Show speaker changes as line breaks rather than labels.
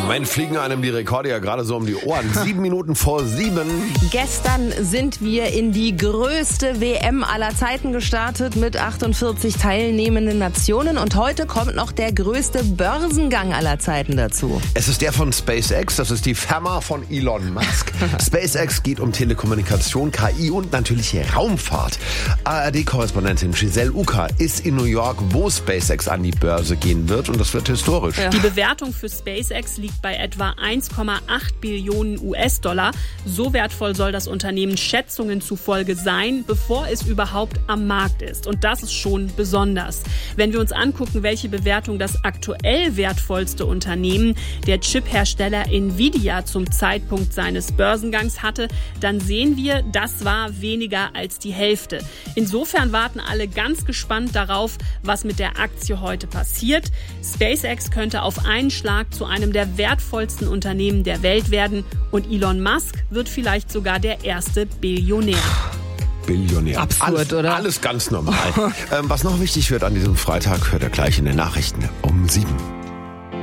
Moment fliegen einem die Rekorde ja gerade so um die Ohren. 7 Minuten vor 7.
Gestern sind wir in die größte WM aller Zeiten gestartet mit 48 teilnehmenden Nationen. Und heute kommt noch der größte Börsengang aller Zeiten dazu.
Es ist der von SpaceX, das ist die Firma von Elon Musk. SpaceX geht um Telekommunikation, KI und natürlich Raumfahrt. ARD-Korrespondentin Giselle Uka ist in New York, wo SpaceX an die Börse gehen wird, und das wird historisch.
Ja. Die Bewertung für SpaceX liegt bei etwa 1,8 Billionen US-Dollar. So wertvoll soll das Unternehmen Schätzungen zufolge sein, bevor es überhaupt am Markt ist. Und das ist schon besonders. Wenn wir uns angucken, welche Bewertung das aktuell wertvollste Unternehmen, der Chip-Hersteller Nvidia, zum Zeitpunkt seines Börsengangs hatte, dann sehen wir, das war weniger als die Hälfte. Insofern warten alle ganz gespannt darauf, was mit der Aktie heute passiert. SpaceX könnte auf einen Schlag zu einem der wertvollsten Unternehmen der Welt werden und Elon Musk wird vielleicht sogar der erste Billionär.
Billionär.
Absurd, oder?
Alles ganz normal. Was noch wichtig wird an diesem Freitag, hört ihr gleich in den Nachrichten um 7.